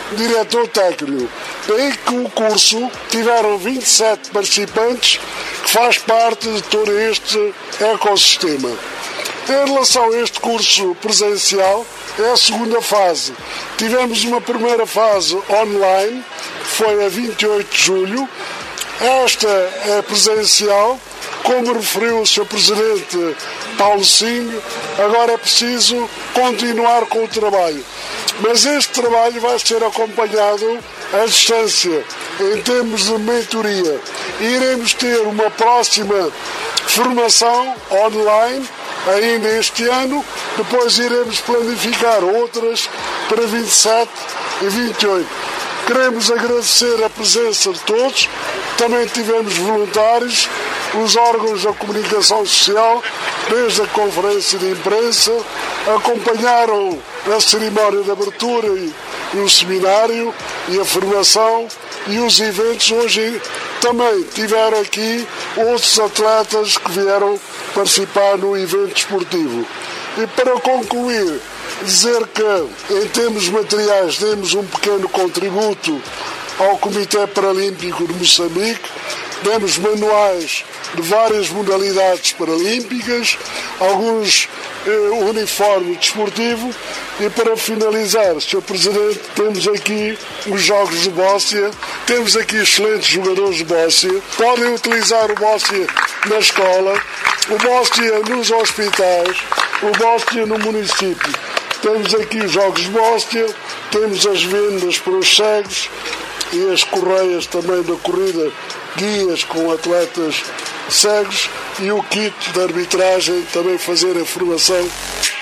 diretor técnico. Daí que o curso tiveram 27 participantes, que faz parte de todo este ecossistema. Em relação a este curso presencial, é a segunda fase. Tivemos uma primeira fase online, que foi a 28 de julho. Esta é presencial, como referiu o Sr. Presidente Paulo Sinho, agora é preciso continuar com o trabalho. Mas este trabalho vai ser acompanhado à distância, em termos de mentoria. Iremos ter uma próxima formação online, ainda este ano, depois iremos planificar outras para 27 e 28. Queremos agradecer a presença de todos, também tivemos voluntários, os órgãos da comunicação social, desde a conferência de imprensa, acompanharam a cerimónia de abertura e o seminário e a formação e os eventos. Hoje também tiveram aqui outros atletas que vieram participar no evento esportivo. E para concluir, dizer que em termos materiais demos um pequeno contributo ao Comitê Paralímpico de Moçambique, demos manuais de várias modalidades paralímpicas, alguns uniformes desportivos e para finalizar, Sr. Presidente, temos aqui os Jogos de Bóssia, temos aqui excelentes jogadores de Bóssia, podem utilizar o Bóssia na escola, o Bóssia nos hospitais, o Bóssia no município. Temos aqui os Jogos de Bóssia, temos as vendas para os cegos e as correias também da corrida, guias com atletas cegos e o kit de arbitragem, também fazer a formação